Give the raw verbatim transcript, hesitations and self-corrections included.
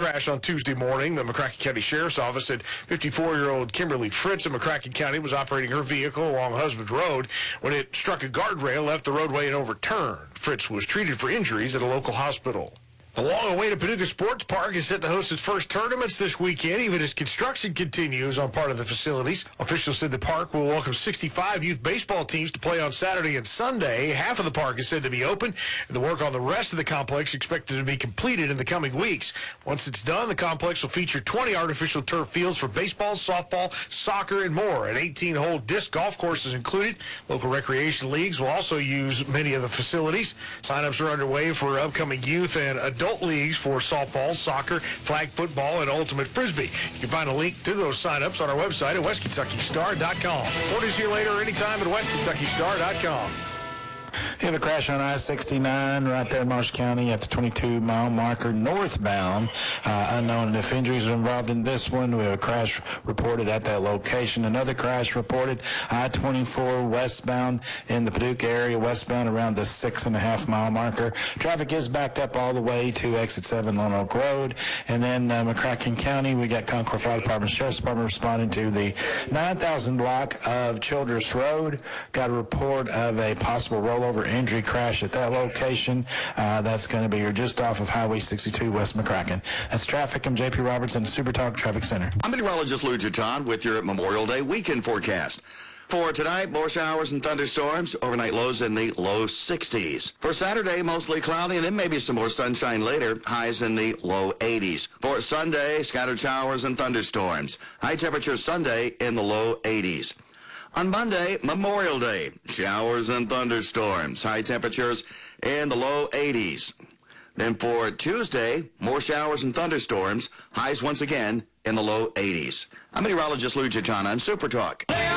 crash on Tuesday morning. The McCracken County Sheriff's Office said fifty-four-year-old Kimberly Fritz of McCracken County was operating her vehicle along Husband Road when it struck a guardrail, left the roadway, and overturned. Fritz was treated for injuries at a local hospital. The long-awaited Paducah Sports Park is set to host its first tournaments this weekend, even as construction continues on part of the facilities. Officials said the park will welcome sixty-five youth baseball teams to play on Saturday and Sunday. Half of the park is said to be open, and the work on the rest of the complex expected to be completed in the coming weeks. Once it's done, the complex will feature twenty artificial turf fields for baseball, softball, soccer, and more. An eighteen-hole disc golf course is included. Local recreation leagues will also use many of the facilities. Sign-ups are underway for upcoming youth and adult leagues for softball, soccer, flag football, and ultimate frisbee. You can find a link to those sign-ups on our website at west kentucky star dot com. More news here later anytime at west kentucky star dot com. We have a crash on I sixty-nine right there in Marsh County at the twenty-two mile marker northbound. Uh, unknown if injuries are involved in this one. We have a crash reported at that location. Another crash reported I twenty-four westbound in the Paducah area, westbound around the six and a half mile marker. Traffic is backed up all the way to exit seven Lone Oak Road. And then uh, McCracken County, we got Concord Fire Department, Sheriff's Department responding to the nine thousand block of Childress Road. Got a report of a possible rollover injury crash at that location. Uh, that's going to be just off of Highway sixty-two West McCracken. That's traffic. I'm J P Roberts in the Super Talk Traffic Center. I'm meteorologist Lou Juton with your Memorial Day weekend forecast. For tonight, more showers and thunderstorms. Overnight lows in the low sixties. For Saturday, mostly cloudy, and then maybe some more sunshine later. Highs in the low eighties. For Sunday, scattered showers and thunderstorms. High temperatures Sunday in the low eighties. On Monday, Memorial Day, showers and thunderstorms. High temperatures in the low eighties. Then for Tuesday, more showers and thunderstorms. Highs once again in the low eighties. I'm meteorologist Lou Juton on Super Talk.